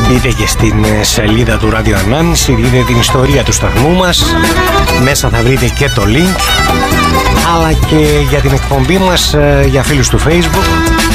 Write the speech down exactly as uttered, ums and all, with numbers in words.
Μπείτε και στην σελίδα του Radio Ανάμνηση, δείτε την ιστορία του σταθμού μας. Μέσα θα βρείτε και το link, αλλά και για την εκπομπή μας για φίλους του Facebook.